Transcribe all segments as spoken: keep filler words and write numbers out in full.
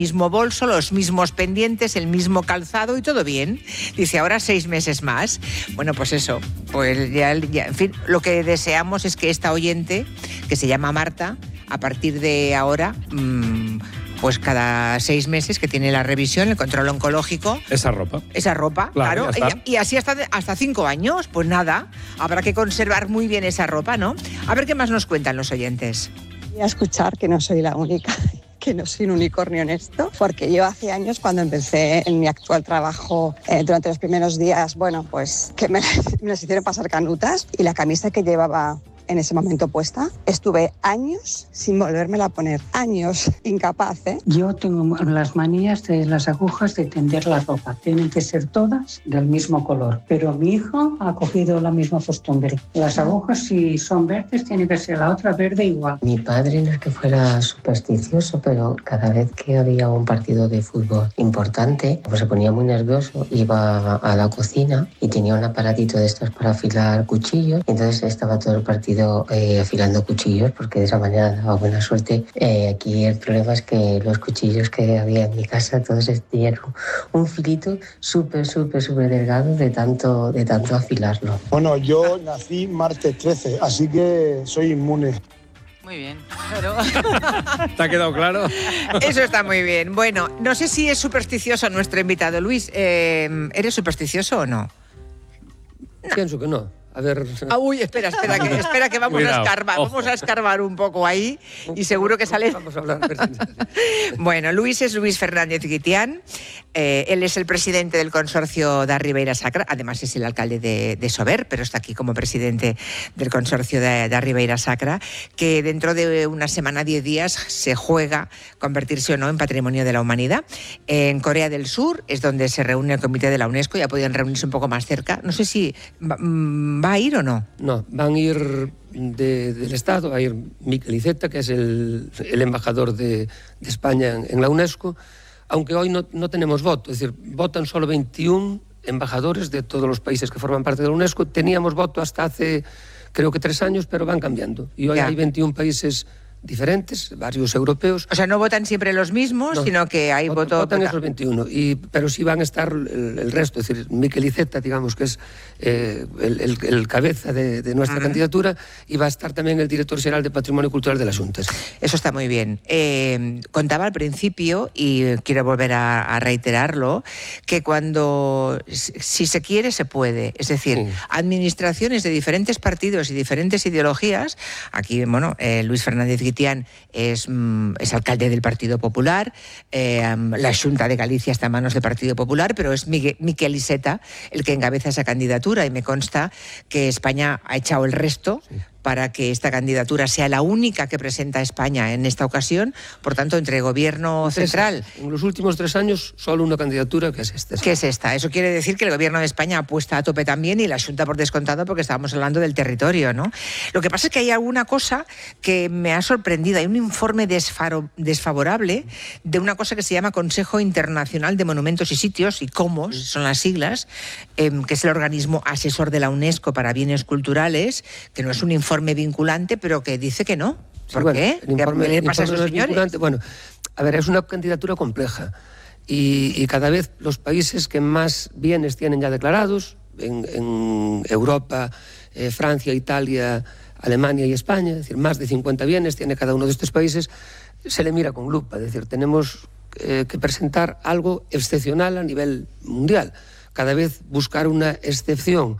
mismo bolso, los mismos pendientes, el mismo calzado y todo bien. Dice, ahora seis meses más. Bueno, pues eso, pues ya, ya, en fin, lo que deseamos es que esta oyente, que se llama Marta, a partir de ahora, mmm, pues cada seis meses que tiene la revisión, el control oncológico. Esa ropa. Esa ropa, claro. claro y, y así hasta, hasta cinco años, pues nada, habrá que conservar muy bien esa ropa, ¿no? A ver qué más nos cuentan los oyentes. Voy a escuchar que no soy la única, que no soy un unicornio en esto, porque yo hace años, cuando empecé en mi actual trabajo, eh, durante los primeros días, bueno, pues que me, me las hicieron pasar canutas, y la camisa que llevaba en ese momento puesta, estuve años sin volvérmela a poner, años, incapaz, ¿eh? Yo tengo las manías de las agujas de tender la ropa, tienen que ser todas del mismo color, pero mi hijo ha cogido la misma costumbre. Las agujas, si son verdes, tiene que ser la otra verde igual. Mi padre no es que fuera supersticioso, pero cada vez que había un partido de fútbol importante, pues se ponía muy nervioso, iba a la cocina y tenía un aparatito de estos para afilar cuchillos, y entonces estaba todo el partido Eh, afilando cuchillos, porque de esa manera daba buena suerte. Eh, aquí el problema es que los cuchillos que había en mi casa todos tenían un filito súper, súper, súper delgado de tanto, de tanto afilarlo. Bueno, yo nací martes trece, así que soy inmune. Muy bien, pero... ¿Te ha quedado claro? Eso está muy bien. Bueno, no sé si es supersticioso nuestro invitado. Luis, eh, ¿eres supersticioso o no? no? Pienso que no. A ver... Ah, uy, espera, espera, que, espera que vamos Cuidado, a escarbar, ojo. vamos a escarbar un poco ahí y seguro que sale... Vamos a hablar. Bueno, Luis es Luis Fernández Guitián, eh, él es el presidente del consorcio de Ribeira Sacra, además es el alcalde de, de Sober, pero está aquí como presidente del consorcio de, de Ribeira Sacra, que dentro de una semana, diez días, se juega convertirse o no en Patrimonio de la Humanidad. En Corea del Sur es donde se reúne el comité de la UNESCO, ya podían reunirse un poco más cerca. No sé si... ¿Va a ir o no? No, van a ir de, del Estado, va a ir Miquel Iceta, que es el, el embajador de, de España en, en la UNESCO, aunque hoy no, no tenemos voto, es decir, votan solo veintiún embajadores de todos los países que forman parte de la UNESCO. Teníamos voto hasta hace, creo que tres años, pero van cambiando. Y hoy ya. hay veintiún países diferentes, varios europeos. O sea, no votan siempre los mismos, no, sino que hay voto... Votan vota. esos veintiuno, y, pero sí van a estar el, el resto, es decir, Miquel Iceta, digamos, que es eh, el, el, el cabeza de, de nuestra uh-huh. candidatura, y va a estar también el director general de Patrimonio Cultural de las Juntas. Eso está muy bien. Eh, contaba al principio, y quiero volver a, a reiterarlo, que cuando, si se quiere, se puede. Es decir, sí. administraciones de diferentes partidos y diferentes ideologías, aquí, bueno, eh, Luis Fernández Guitián es, es alcalde del Partido Popular, eh, la Xunta de Galicia está en manos del Partido Popular, pero es Miguel, Miquel Iceta el que encabeza esa candidatura, y me consta que España ha echado el resto sí. para que esta candidatura sea la única que presenta a España en esta ocasión. Por tanto, entre gobierno central... En los últimos tres años, solo una candidatura, que es esta. ¿Qué es esta? Eso quiere decir que el gobierno de España apuesta a tope también, y la Xunta por descontado, porque estábamos hablando del territorio, ¿no? Lo que pasa es que hay alguna cosa que me ha sorprendido. Hay un informe desfaro, desfavorable de una cosa que se llama Consejo Internacional de Monumentos y Sitios, y COMOS, son las siglas, eh, que es el organismo asesor de la UNESCO para bienes culturales, que no es un informe informe vinculante, pero que dice que no. ¿Por sí, bueno, qué? El informe, ¿Qué le pasa a esos señores? Bueno, a ver, es una candidatura compleja, y, y cada vez los países que más bienes tienen ya declarados, en, en Europa, eh, Francia, Italia, Alemania y España, es decir, más de cincuenta bienes tiene cada uno de estos países, se le mira con lupa. Es decir, tenemos eh, que presentar algo excepcional a nivel mundial. Cada vez buscar una excepción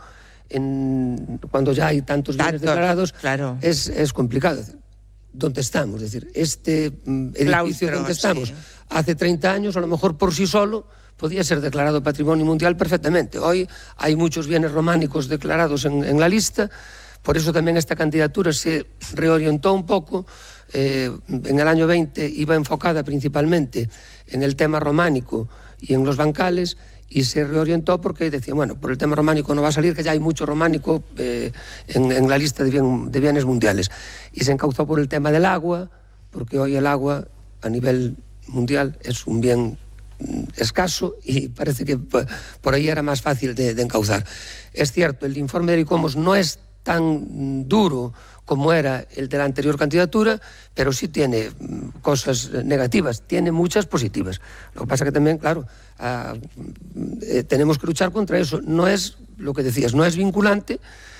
En, cuando ya hay tantos bienes Tanto, declarados, claro. es, es complicado. ¿Dónde estamos? Es decir, este edificio Claustro, donde estamos, sí. hace treinta años, a lo mejor por sí solo, podía ser declarado Patrimonio Mundial perfectamente. Hoy hay muchos bienes románicos declarados en, en la lista, por eso también esta candidatura se reorientó un poco. Eh, en el año veinte iba enfocada principalmente en el tema románico y en los bancales, y se reorientó porque decía, bueno, por el tema románico no va a salir, que ya hay mucho románico eh, en, en la lista de, bien, de bienes mundiales. Y se encauzó por el tema del agua, porque hoy el agua a nivel mundial es un bien escaso, y parece que por ahí era más fácil de, de encauzar. Es cierto, el informe de ICOMOS no es tan duro como era el de la anterior candidatura, pero sí tiene cosas negativas, tiene muchas positivas. Lo que pasa que también, claro, uh, eh, tenemos que luchar contra eso. No es, lo que decías, no es vinculante,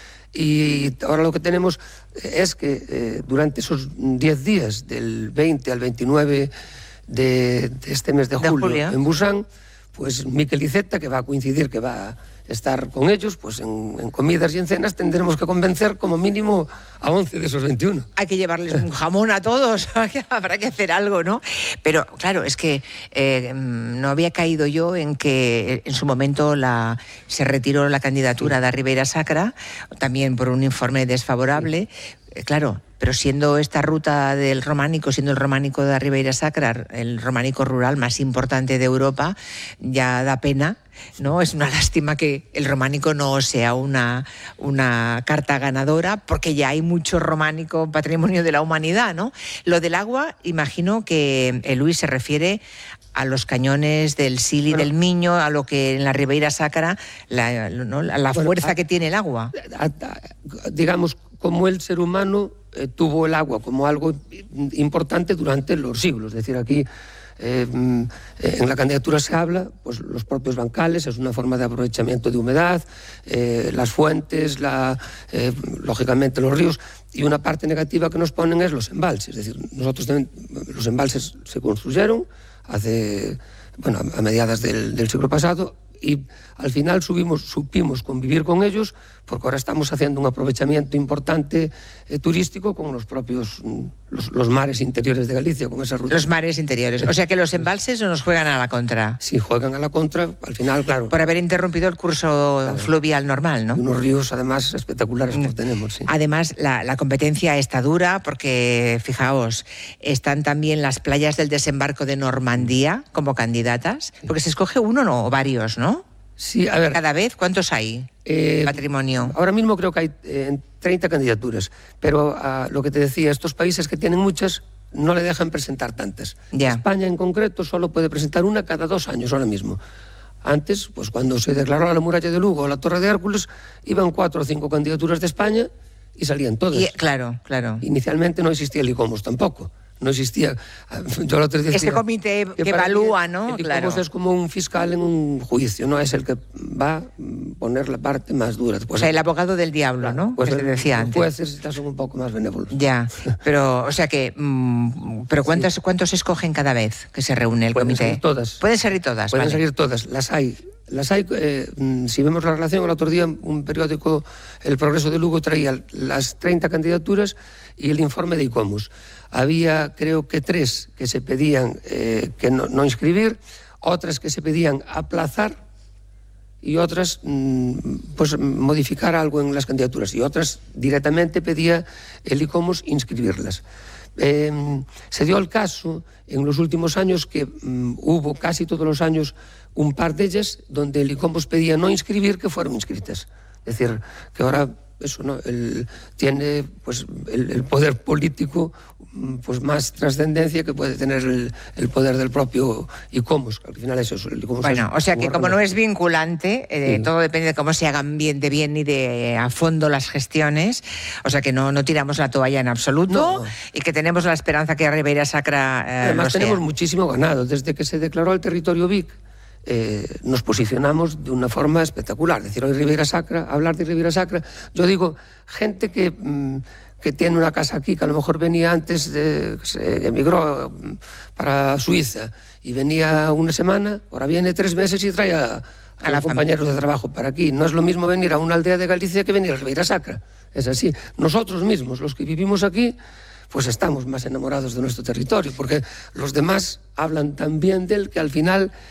y ahora lo que tenemos es que eh, durante esos diez días, del veinte al veintinueve de, de este mes de julio, de julio, en Busan, pues Miquel Iceta, que va a coincidir, que va a estar con ellos, pues en, en comidas y en cenas tendremos que convencer como mínimo a once de esos veintiuno. Hay que llevarles un jamón a todos, habrá que hacer algo, ¿no? Pero claro, es que eh, no había caído yo en que en su momento la, se retiró la candidatura sí. de Ribeira Sacra, también por un informe desfavorable, sí. claro. Pero siendo esta ruta del románico, siendo el románico de Ribeira Sacra, el románico rural más importante de Europa, ya da pena, ¿no? Es una lástima que el románico no sea una, una carta ganadora, porque ya hay mucho románico patrimonio de la humanidad, ¿no? Lo del agua, imagino que eh, Luis se refiere a los cañones del Sil y bueno, del Miño, a lo que en la Ribeira Sacra, la, ¿no? la bueno, fuerza a, que tiene el agua. A, a, digamos, como el ser humano eh, tuvo el agua como algo importante durante los siglos. Es decir, aquí eh, en la candidatura se habla, pues los propios bancales, es una forma de aprovechamiento de humedad, eh, las fuentes, la, eh, lógicamente los ríos, y una parte negativa que nos ponen es los embalses. Es decir, nosotros también, los embalses se construyeron hace, bueno, a mediados del, del siglo pasado, y al final subimos, supimos convivir con ellos, porque ahora estamos haciendo un aprovechamiento importante eh, turístico con los propios los, los mares interiores de Galicia, con esa ruta. Los mares interiores. O sea que los embalses no nos juegan a la contra. Sí, juegan a la contra, al final, claro. Por haber interrumpido el curso claro. fluvial normal, ¿no? Y unos ríos, además, espectaculares que tenemos, sí. Además, la, la competencia está dura, porque, fijaos, están también las playas del desembarco de Normandía como candidatas, porque se escoge uno no, o varios, ¿no? Sí, a ver. ¿Cada vez cuántos hay? Eh, patrimonio. Ahora mismo creo que hay eh, treinta candidaturas, pero uh, lo que te decía, estos países que tienen muchas no le dejan presentar tantas. Ya. España en concreto solo puede presentar una cada dos años ahora mismo. Antes, pues cuando se declaró la muralla de Lugo o la Torre de Hércules, iban cuatro o cinco candidaturas de España y salían todas. Y, claro, claro. Inicialmente no existía el ICOMOS tampoco. No existía. Yo lo decía, este comité que, que evalúa, mí, ¿no? El claro. es como un fiscal en un juicio, no es el que va a poner la parte más dura. Pues, o sea, el abogado del diablo, claro, ¿no? Pues que se decía antes. Los jueces son un poco más benévolos. Ya, pero, o sea que, mmm, pero ¿cuántos, sí. ¿cuántos escogen cada vez que se reúne el Pueden comité? Pueden salir todas. Pueden salir todas, Pueden vale. salir todas, las hay. Las hay, eh, si vemos la relación, el otro día un periódico, El Progreso de Lugo, traía las treinta candidaturas y el informe de ICOMOS. Había, creo que tres que se pedían eh, que no, no inscribir, otras que se pedían aplazar y otras mmm, pues modificar algo en las candidaturas, y otras directamente pedía el ICOMOS inscribirlas. Eh, se dio el caso en los últimos años que um, hubo casi todos los años un par de ellas donde el ICOMOS pedía no inscribir, que fueron inscritas. Es decir, que ahora eso, ¿no? el, tiene pues el, el poder político pues más trascendencia que puede tener el, el poder del propio ICOMOS, que al final es eso. El ICOMOS bueno, es o sea que como no es vinculante, eh, sí. todo depende de cómo se hagan bien de bien y de a fondo las gestiones, o sea que no, no tiramos la toalla en absoluto, no, no. y que tenemos la esperanza que Ribeira Sacra eh, además no tenemos sea. muchísimo ganado. Desde que se declaró el territorio V I C, Eh, nos posicionamos de una forma espectacular. Es decir, hoy Ribeira Sacra, hablar de Ribeira Sacra, yo digo, gente que, mmm, que tiene una casa aquí, que a lo mejor venía antes, de, se emigró para Suiza y venía una semana, ahora viene tres meses y trae a, a, a los compañeros de trabajo para aquí. No es lo mismo venir a una aldea de Galicia que venir a Ribeira Sacra. Es así. Nosotros mismos, los que vivimos aquí, pues estamos más enamorados de nuestro territorio, porque los demás hablan tan bien de él que al final